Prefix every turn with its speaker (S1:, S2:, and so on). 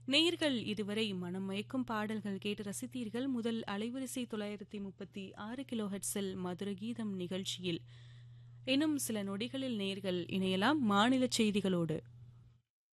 S1: நேயர்கள் இதுவரை மனம் மயக்கும் பாடல்கள் கேட்டு ரசித்தீர்கள். முதல் அலைவரிசை 936 கிலோ ஹெர்ட்ஸில் மதுர கீதம் நிகழ்ச்சியில் இன்னும் சில நொடிகளில் நேயர்கள் இணையலாம் மாநில செய்திகளோடு.